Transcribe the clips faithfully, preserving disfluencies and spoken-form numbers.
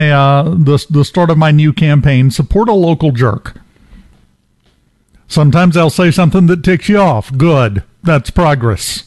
uh, the, the start of my new campaign, support a local jerk. Sometimes they'll say something that ticks you off. Good. That's progress.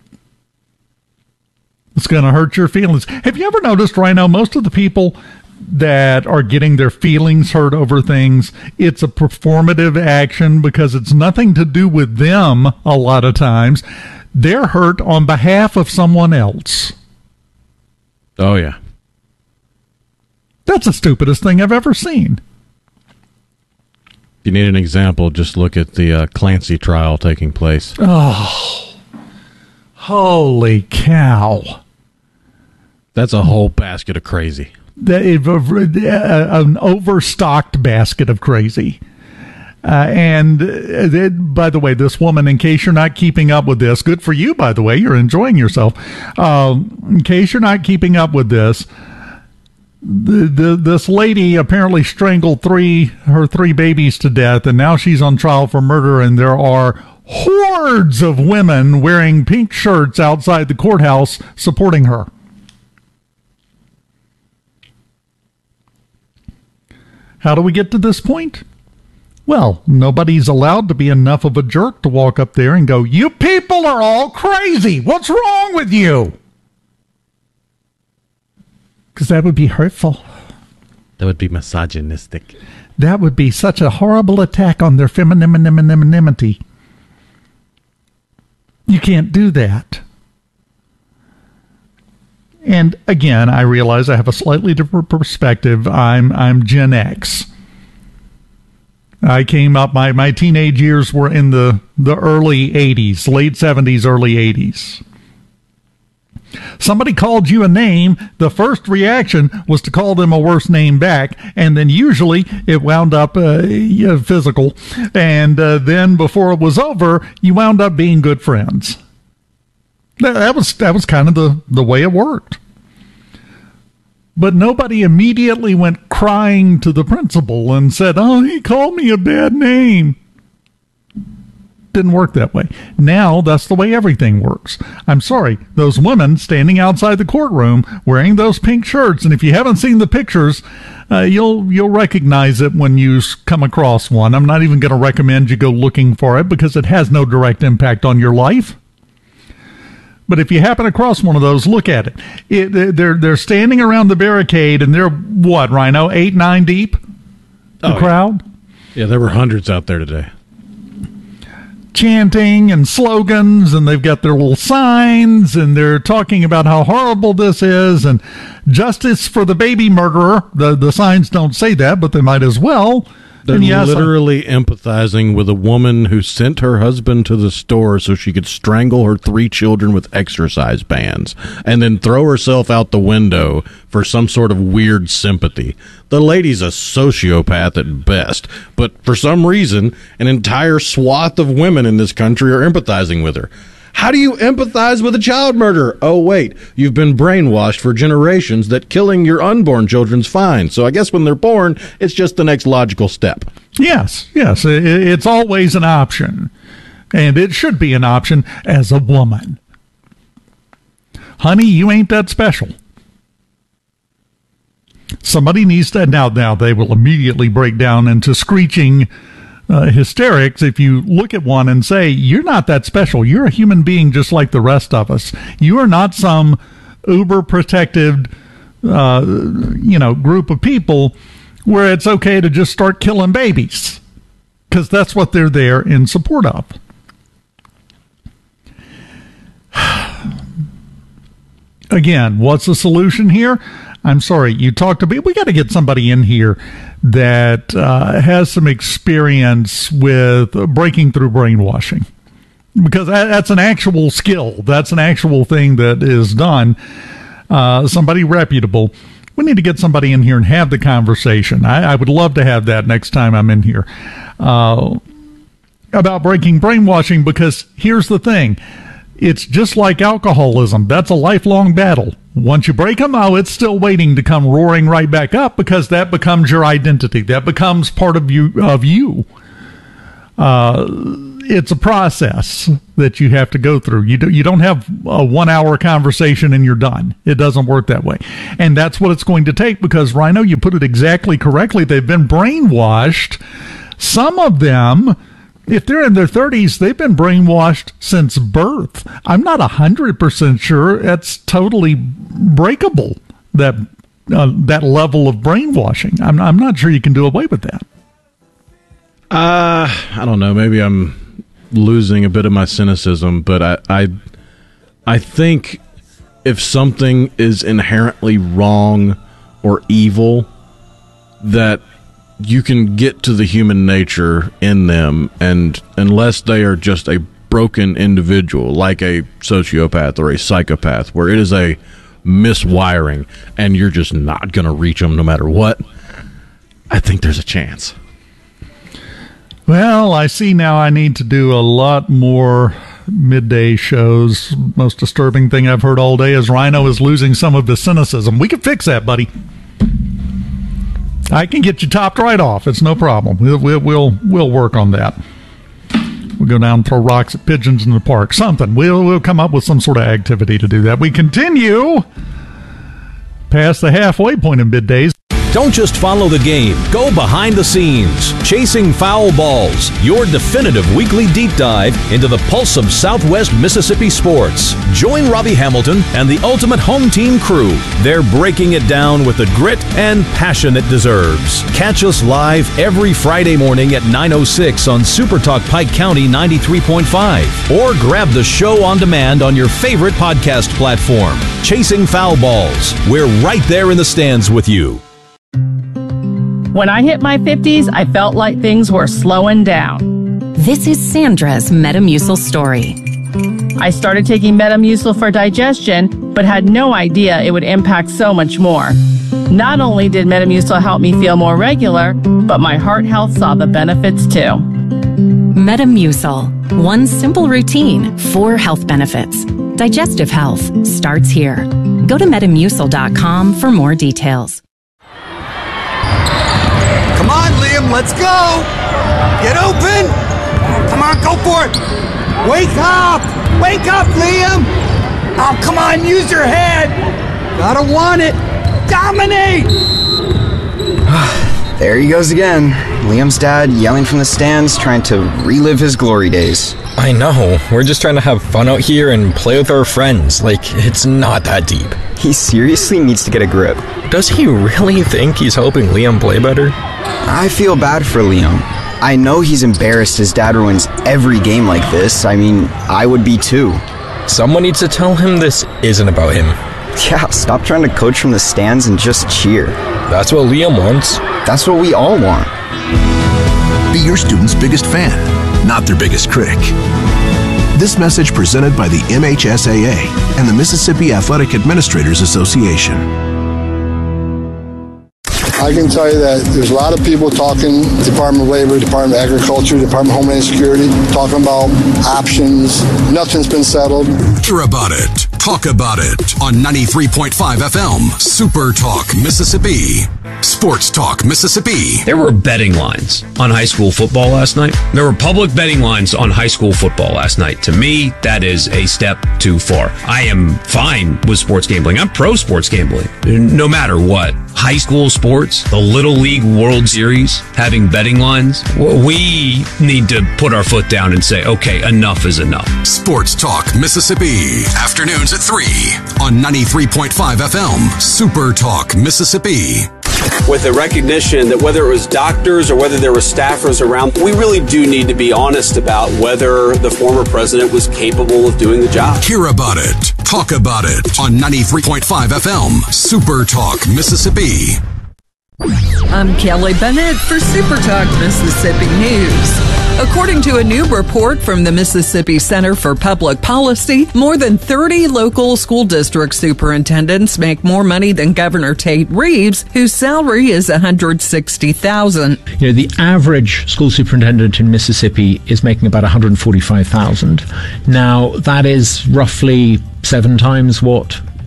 It's going to hurt your feelings. Have you ever noticed, Rhino, most of the people that are getting their feelings hurt over things, it's a performative action because it's nothing to do with them a lot of times. They're hurt on behalf of someone else. Oh, yeah. That's the stupidest thing I've ever seen. If you need an example, just look at the uh, Clancy trial taking place. Oh, holy cow. That's a whole basket of crazy. The, uh, an overstocked basket of crazy. Uh, and uh, by the way, this woman, in case you're not keeping up with this, good for you, by the way, you're enjoying yourself. Um, in case you're not keeping up with this, The, the, this lady apparently strangled three her three babies to death, and now she's on trial for murder, and there are hordes of women wearing pink shirts outside the courthouse supporting her. How do we get to this point? Well, nobody's allowed to be enough of a jerk to walk up there and go, "You people are all crazy. What's wrong with you?" Because that would be hurtful. That would be misogynistic. That would be such a horrible attack on their femininity. You can't do that. And again, I realize I have a slightly different perspective. I'm I'm Gen X. I came up, my, my teenage years were in the, the early eighties, late seventies, early eighties. Somebody called you a name, the first reaction was to call them a worse name back, and then usually it wound up uh, yeah, physical, and uh, then before it was over, you wound up being good friends. That, that was that was kind of the, the way it worked. But nobody immediately went crying to the principal and said, "Oh, he called me a bad name." Didn't work that way. Now that's the way everything works. I'm sorry, those women standing outside the courtroom wearing those pink shirts, and if you haven't seen the pictures, uh, you'll you'll recognize it when you come across one. I'm not even going to recommend you go looking for it because it has no direct impact on your life. But if you happen across one of those, look at it. it they're they're standing around the barricade, and they're what, Rhino, eight nine deep? The oh, crowd. Yeah. yeah, there were hundreds out there today. Chanting and slogans, and they've got their little signs, and they're talking about how horrible this is, and justice for the baby murderer. The the signs don't say that, but they might as well. They're yes, literally I, empathizing with a woman who sent her husband to the store so she could strangle her three children with exercise bands and then throw herself out the window for some sort of weird sympathy. The lady's a sociopath at best, but for some reason, an entire swath of women in this country are empathizing with her. How do you empathize with a child murderer? Oh, wait, you've been brainwashed for generations that killing your unborn children's fine. So I guess when they're born, it's just the next logical step. Yes, yes, it's always an option. And it should be an option as a woman. Honey, you ain't that special. Somebody needs to, now, now they will immediately break down into screeching Uh, hysterics if you look at one and say, "You're not that special. You're a human being just like the rest of us. You are not some uber protected, uh, you know, group of people where it's okay to just start killing babies," because that's what they're there in support of. Again, what's the solution here? I'm sorry, you talked to me. We got to get somebody in here that uh, has some experience with breaking through brainwashing, because that, that's an actual skill. That's an actual thing that is done. Uh, somebody reputable. We need to get somebody in here and have the conversation. I, I would love to have that next time I'm in here uh, about breaking brainwashing, because here's the thing. It's just like alcoholism. That's a lifelong battle. Once you break them, oh, it's still waiting to come roaring right back up, because that becomes your identity. That becomes part of you. Of you. Uh, it's a process. that you have to go through. You do, you don't have a one-hour conversation and you're done. It doesn't work that way. And that's what it's going to take because, Rhino, you put it exactly correctly. They've been brainwashed. Some of them, if they're in their thirties, they've been brainwashed since birth. I'm not one hundred percent sure that's totally breakable, that uh, that level of brainwashing. I'm, I'm not sure you can do away with that. Uh, I don't know. Maybe I'm losing a bit of my cynicism, but I, I, I think if something is inherently wrong or evil, that you can get to the human nature in them, and unless they are just a broken individual, like a sociopath or a psychopath, where it is a miswiring, and you're just not going to reach them no matter what, I think there's a chance. Well, I see now I need to do a lot more midday shows. Most disturbing thing I've heard all day is Rhino is losing some of his cynicism. We can fix that, buddy. I can get you topped right off. It's no problem. We'll we'll we'll, we'll work on that. We'll go down and throw rocks at pigeons in the park. Something. We'll we'll come up with some sort of activity to do that. We continue past the halfway point in middays. Don't just follow the game. Go behind the scenes. Chasing Foul Balls, your definitive weekly deep dive into the pulse of Southwest Mississippi sports. Join Robbie Hamilton and the Ultimate Home Team crew. They're breaking it down with the grit and passion it deserves. Catch us live every Friday morning at nine oh six on Super Talk Pike County ninety-three point five. Or grab the show on demand on your favorite podcast platform. Chasing Foul Balls. We're right there in the stands with you. When I hit my fifties, I felt like things were slowing down. This is Sandra's Metamucil story. I started taking Metamucil for digestion, but had no idea it would impact so much more. Not only did Metamucil help me feel more regular, but my heart health saw the benefits too. Metamucil. One simple routine, four health benefits. Digestive health starts here. Go to metamucil dot com for more details. Come on, Liam, let's go! Get open! Come on, go for it! Wake up! Wake up, Liam! Oh, come on, use your head! Gotta want it! Dominate! There he goes again. Liam's dad yelling from the stands, trying to relive his glory days. I know. We're just trying to have fun out here and play with our friends. Like, it's not that deep. He seriously needs to get a grip. Does he really think he's helping Liam play better? I feel bad for Liam. I know he's embarrassed his dad ruins every game like this. I mean, I would be too. Someone needs to tell him this isn't about him. Yeah, stop trying to coach from the stands and just cheer. That's what Liam wants. That's what we all want. Be your student's biggest fan, not their biggest critic. This message presented by the M H S A A and the Mississippi Athletic Administrators Association. I can tell you that there's a lot of people talking, Department of Labor, Department of Agriculture, Department of Homeland Security, talking about options. Nothing's been settled. Hear about it. Talk about it on ninety-three point five F M, Super Talk, Mississippi. Sports Talk, Mississippi. There were betting lines on high school football last night. There were public betting lines on high school football last night. To me, that is a step too far. I am fine with sports gambling. I'm pro sports gambling, no matter what. High school sports, the Little League World Series, having betting lines, we need to put our foot down and say, okay, enough is enough. Sports Talk, Mississippi. Afternoons at three on ninety-three point five F M, Super Talk, Mississippi. With the recognition that whether it was doctors or whether there were staffers around, we really do need to be honest about whether the former president was capable of doing the job. Hear about it. Talk about it on ninety-three point five F M, Super Talk, Mississippi. I'm Kelly Bennett for Super Talk Mississippi News. According to a new report from the Mississippi Center for Public Policy, more than thirty local school district superintendents make more money than Governor Tate Reeves, whose salary is one hundred sixty thousand dollars. You know, the average school superintendent in Mississippi is making about one hundred forty-five thousand dollars. Now, that is roughly seven times what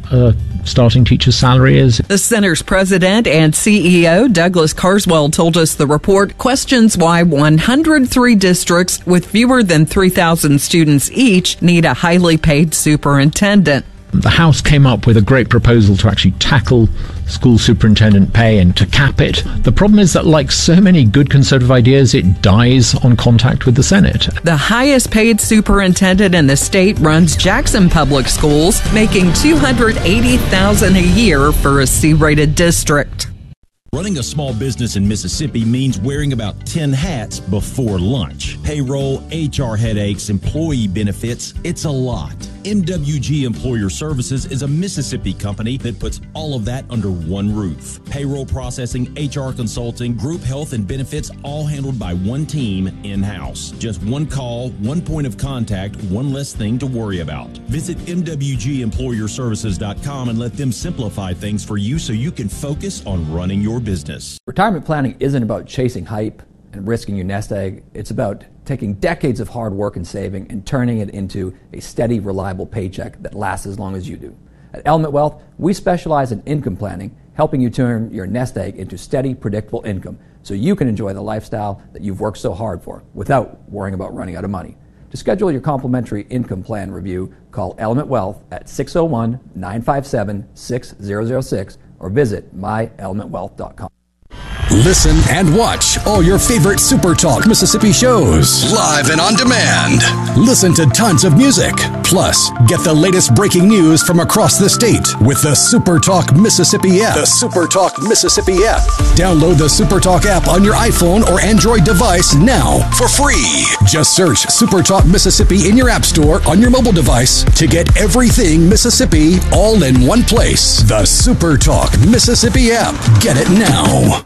a starting teacher's salary is. The center's president and C E O, Douglas Carswell, told us the report questions why one hundred three districts with fewer than three thousand students each need a highly paid superintendent. The House came up with a great proposal to actually tackle school superintendent pay and to cap it. The problem is that, like so many good conservative ideas, it dies on contact with the Senate. The highest paid superintendent in the state runs Jackson Public Schools, making two hundred eighty thousand dollars a year for a C-rated district. Running a small business in Mississippi means wearing about ten hats before lunch. Payroll, H R headaches, employee benefits, it's a lot. M W G Employer Services is a Mississippi company that puts all of that under one roof. Payroll processing, H R consulting, group health and benefits, all handled by one team in-house. Just one call, one point of contact, one less thing to worry about. Visit M W G employer services dot com and let them simplify things for you so you can focus on running your business. Retirement planning isn't about chasing hype and risking your nest egg. It's about taking decades of hard work and saving and turning it into a steady, reliable paycheck that lasts as long as you do. At Element Wealth, we specialize in income planning, helping you turn your nest egg into steady, predictable income so you can enjoy the lifestyle that you've worked so hard for without worrying about running out of money. To schedule your complimentary income plan review, call Element Wealth at six oh one, nine five seven, six oh oh six or visit my element wealth dot com. Listen and watch all your favorite Super Talk Mississippi shows live and on demand. Listen to tons of music. Plus, get the latest breaking news from across the state with the Super Talk Mississippi app. The Super Talk Mississippi app. Download the Super Talk app on your iPhone or Android device now for free. Just search Super Talk Mississippi in your app store on your mobile device to get everything Mississippi all in one place. The Super Talk Mississippi app. Get it now.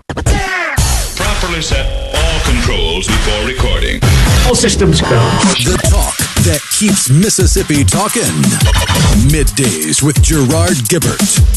Properly set all controls before recording. All systems go. The talk that keeps Mississippi talking. Middays with Gerard Gibbert.